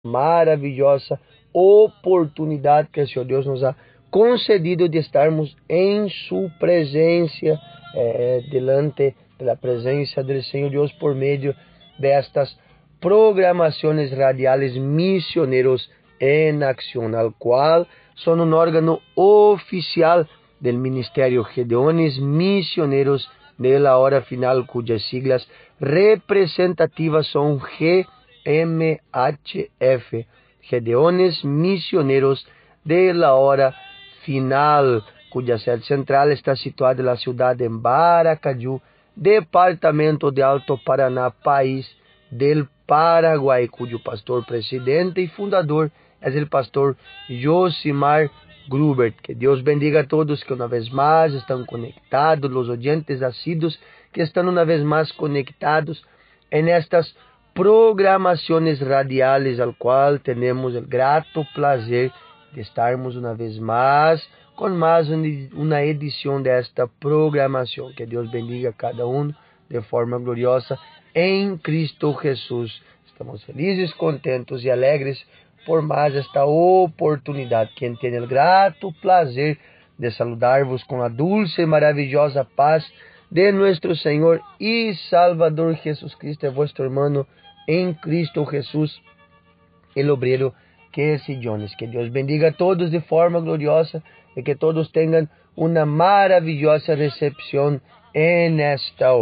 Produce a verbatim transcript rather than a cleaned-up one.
maravillosa oportunidad que el Señor Dios nos ha concedido de estarmos en su presencia, eh, delante de la presencia del Señor Dios por medio de estas programaciones radiales Misioneros en Acción, al cual son un órgano oficial del Ministerio Gedeones Misioneros de la Hora Final, cuyas siglas representativas son G M H F, Gedeones Misioneros de la Hora Final, cuya sede central está situada en la ciudad de Baracaju, departamento de Alto Paraná, país del Paraguay, cuyo pastor presidente y fundador es el pastor Josimar Grubert. Que Dios bendiga a todos que una vez más están conectados, los oyentes asiduos que están una vez más conectados en estas programaciones radiales, al cual tenemos el grato placer de estarmos una vez más con más una edición de esta programación. Que Dios bendiga a cada uno de forma gloriosa en Cristo Jesús. Estamos felices, contentos y alegres por más esta oportunidad. Quien tiene el grato placer de saludarvos con la dulce y maravillosa paz de nuestro Señor y Salvador Jesucristo, es vuestro hermano en Cristo Jesús, el obrero que es Jones. Que Dios bendiga a todos de forma gloriosa y que todos tengan una maravillosa recepción en esta hora.